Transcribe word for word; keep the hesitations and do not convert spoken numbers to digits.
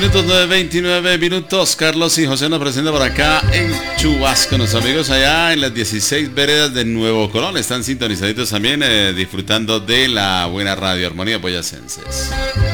Minutos de veintinueve minutos. Carlos y José nos presentan por acá en Chubasco. Nuestros amigos allá en las dieciséis veredas de Nuevo Colón están sintonizaditos también, eh, disfrutando de la buena radio Armonía Boyacenses.